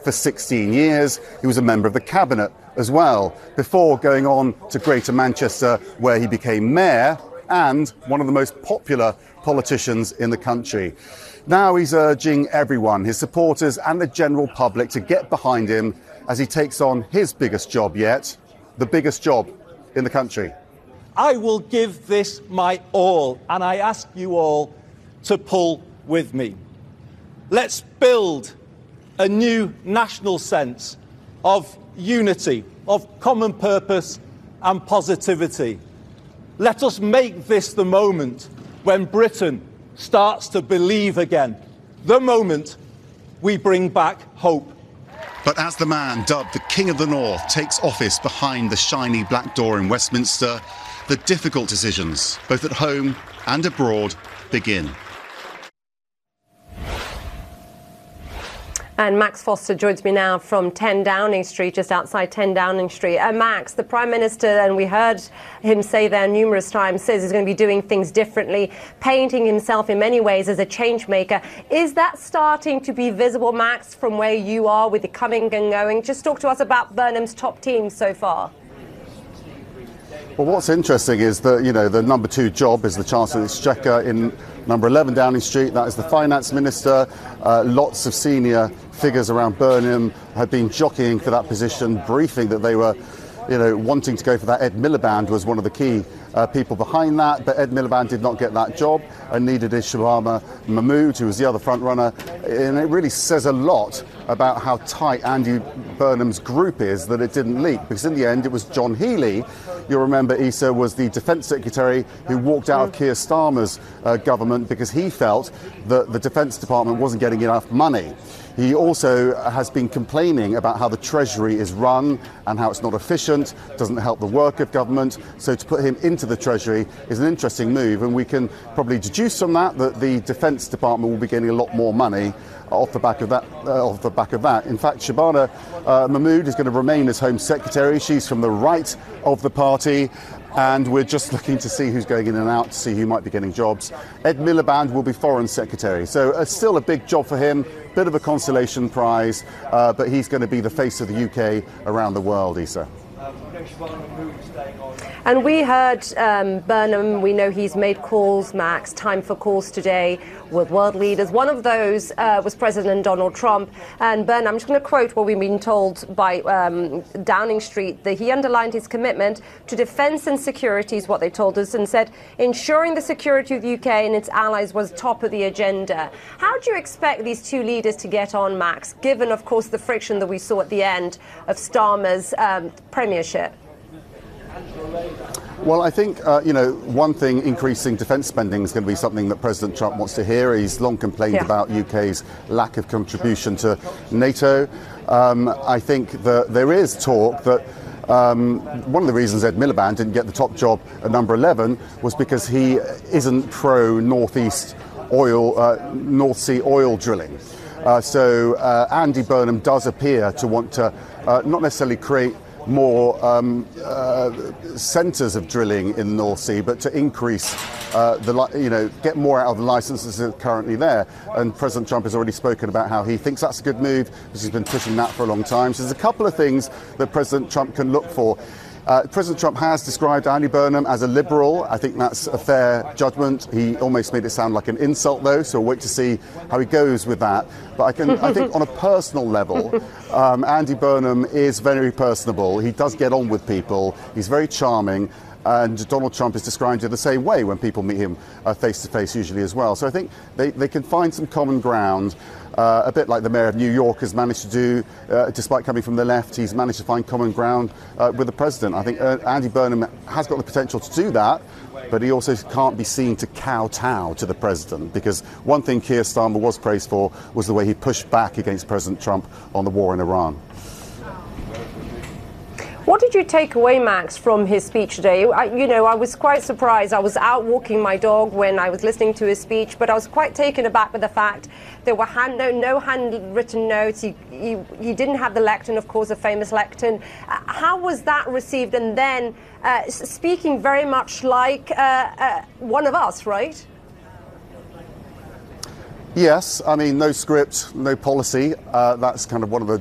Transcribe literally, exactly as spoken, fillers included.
for sixteen years. He was a member of the cabinet as well, before going on to Greater Manchester, where he became mayor and one of the most popular politicians in the country. Now he's urging everyone, his supporters and the general public, to get behind him as he takes on his biggest job yet, the biggest job in the country. I will give this my all, and I ask you all to pull with me. Let's build a new national sense of unity, of common purpose and positivity. Let us make this the moment when Britain starts to believe again, the moment we bring back hope. But as the man dubbed the King of the North takes office behind the shiny black door in Westminster, the difficult decisions, both at home and abroad, begin. And Max Foster joins me now from ten Downing Street, just outside ten Downing Street. Uh, Max, the Prime Minister, and we heard him say there numerous times, says he's going to be doing things differently, painting himself in many ways as a change maker. Is that starting to be visible, Max, from where you are with the coming and going? Just talk to us about Burnham's top teams so far. Well, what's interesting is that, you know, the number two job is the Chancellor of the Exchequer in number eleven Downing Street. That is the Finance Minister. Uh, lots of senior figures around Burnham had been jockeying for that position, briefing that they were, you know, wanting to go for that. Ed Miliband was one of the key uh, people behind that, but Ed Miliband did not get that job, and neither did Shabana Mahmood, who was the other front runner. And it really says a lot about how tight Andy Burnham's group is that it didn't leak, because in the end it was John Healey. You'll remember Issa was the Defence Secretary who walked out of Keir Starmer's uh, government because he felt that the Defence Department wasn't getting enough money. He also has been complaining about how the Treasury is run and how it's not efficient, doesn't help the work of government. So to put him into the Treasury is an interesting move, and we can probably deduce from that that the Defence Department will be getting a lot more money off the back of that. Uh, off the back of that. In fact, Shabana uh, Mahmood is going to remain as Home Secretary. She's from the right of the party, and we're just looking to see who's going in and out, to see who might be getting jobs. Ed Miliband will be Foreign Secretary, so uh, still a big job for him, bit of a consolation prize, uh, but he's going to be the face of the U K around the world, Issa. And we heard um, Burnham, we know he's made calls, Max, time for calls today with world leaders. One of those uh, was President Donald Trump. And Burnham, I'm just going to quote what we've been told by um, Downing Street, that he underlined his commitment to defence and security, is what they told us, and said ensuring the security of the U K and its allies was top of the agenda. How do you expect these two leaders to get on, Max, given, of course, the friction that we saw at the end of Starmer's um, premiership? Well, I think, uh, you know, one thing, increasing defence spending is going to be something that President Trump wants to hear. He's long complained yeah. about U K's lack of contribution to NATO. Um, I think that there is talk that um, one of the reasons Ed Miliband didn't get the top job at number eleven was because he isn't pro-northeast oil, uh, North Sea oil drilling. Uh, so uh, Andy Burnham does appear to want to uh, not necessarily create more um, uh, centres of drilling in the North Sea, but to increase uh, the, you know, get more out of the licences that are currently there. And President Trump has already spoken about how he thinks that's a good move, because he's been pushing that for a long time. So there's a couple of things that President Trump can look for. Uh, President Trump has described Andy Burnham as a liberal. I think that's a fair judgment. He almost made it sound like an insult, though, so we'll wait to see how he goes with that. But I, can, I think on a personal level, um, Andy Burnham is very personable. He does get on with people. He's very charming. And Donald Trump is described in the same way when people meet him uh, face to face, usually as well. So I think they, they can find some common ground. Uh, a bit like the mayor of New York has managed to do, uh, despite coming from the left, he's managed to find common ground uh, with the president. I think uh, Andy Burnham has got the potential to do that, but he also can't be seen to kowtow to the president, because one thing Keir Starmer was praised for was the way he pushed back against President Trump on the war in Iran. What did you take away, Max, from his speech today? I, you know, I was quite surprised. I was out walking my dog when I was listening to his speech, but I was quite taken aback with the fact there were hand, no, no handwritten notes. He, he, he didn't have the lectern, of course, a famous lectern. Uh, how was that received? And then uh, speaking very much like uh, uh, one of us, right? Yes, I mean, no script, no policy. Uh, that's kind of one of the